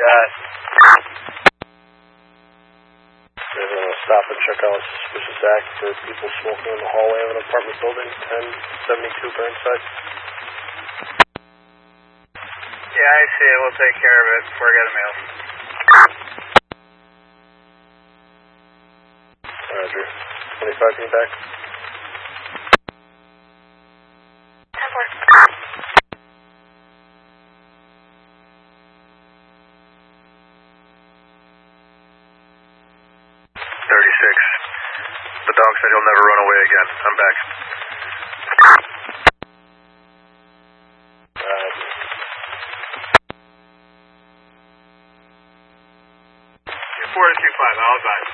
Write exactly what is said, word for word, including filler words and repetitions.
that. We're going to stop and check out a suspicious act for people smoking in the hallway of an apartment building, ten seventy-two Burnside. Yeah, I see it. We'll take care of it before I get a mail. Roger. twenty-five, can you back? thirty-six. The dog said he'll never run away again. I'm back. Roger. four two five, I'll back.